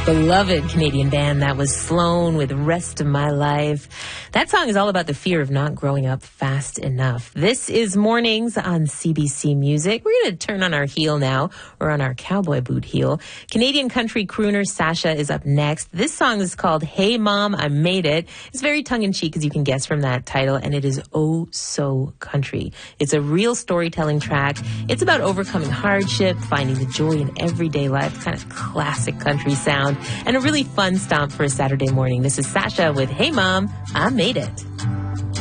Beloved Canadian band, that was Sloan with Rest of My Life. That song is all about the fear of not growing up fast enough. This is Mornings on CBC Music. We're going to turn on our heel now, or on our cowboy boot heel. Canadian country crooner Sasha is up next. This song is called Hey Mom, I Made It. It's very tongue-in-cheek, as you can guess from that title, and it is oh so country. It's a real storytelling track. It's about overcoming hardship, finding the joy in everyday life, kind of classic country sound, and a really fun stomp for a Saturday morning. This is Sasha with Hey Mom, I Made It.